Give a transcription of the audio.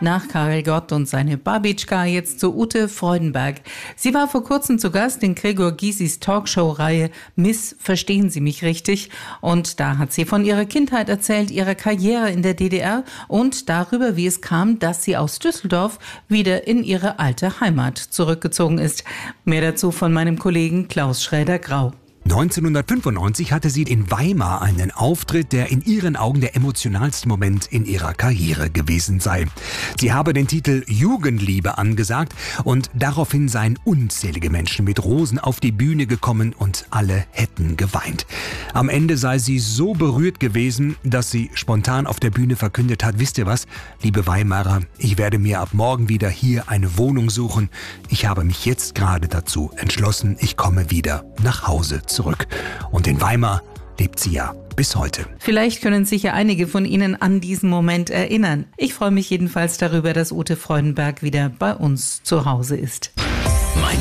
Nach Karel Gott und seine Babitschka jetzt zu Ute Freudenberg. Sie war vor kurzem zu Gast in Gregor Gysis Talkshow-Reihe Miss, verstehen Sie mich richtig? Und da hat sie von ihrer Kindheit erzählt, ihrer Karriere in der DDR und darüber, wie es kam, dass sie aus Düsseldorf wieder in ihre alte Heimat zurückgezogen ist. Mehr dazu von meinem Kollegen Klaus Schräder-Grau. 1995 hatte sie in Weimar einen Auftritt, der in ihren Augen der emotionalste Moment in ihrer Karriere gewesen sei. Sie habe den Titel Jugendliebe angesagt und daraufhin seien unzählige Menschen mit Rosen auf die Bühne gekommen und alle hätten geweint. Am Ende sei sie so berührt gewesen, dass sie spontan auf der Bühne verkündet hat: Wisst ihr was, liebe Weimarer, ich werde mir ab morgen wieder hier eine Wohnung suchen. Ich habe mich jetzt gerade dazu entschlossen, ich komme wieder nach Hause zurück. Und in Weimar lebt sie ja bis heute. Vielleicht können sich ja einige von Ihnen an diesen Moment erinnern. Ich freue mich jedenfalls darüber, dass Ute Freudenberg wieder bei uns zu Hause ist. Meine